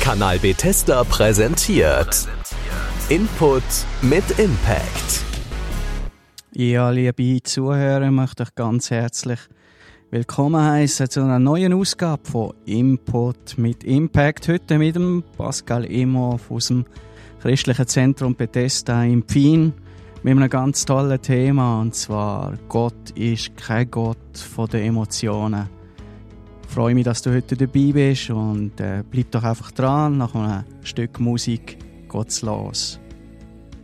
Kanal Bethesda präsentiert Input mit Impact. Ja, liebe Zuhörer, möchte ich ganz herzlich willkommen heißen zu einer neuen Ausgabe von Input mit Impact. Heute mit dem Pascal Imhoff aus dem Christlichen Zentrum Bethesda in Pfien mit einem ganz tollen Thema, und zwar Gott ist kein Gott von den Emotionen. Ich freue mich, dass du heute dabei bist und bleib doch einfach dran. Nach einem Stück Musik geht's los.